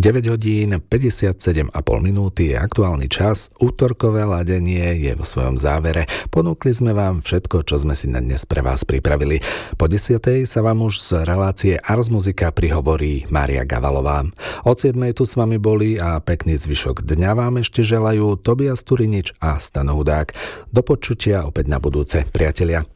9 hodín 57,5 minúty je aktuálny čas, útorkové ladenie je vo svojom závere. Ponúkli sme vám všetko, čo sme si na dnes pre vás pripravili. Po 10. sa vám už z relácie Ars Musica prihovorí Mária Gavalová. Od 7. tu s vami boli a pekný zvyšok dňa vám ešte želajú Tobias Turinič a Stano Hudák. Do počutia opäť na budúce, priatelia.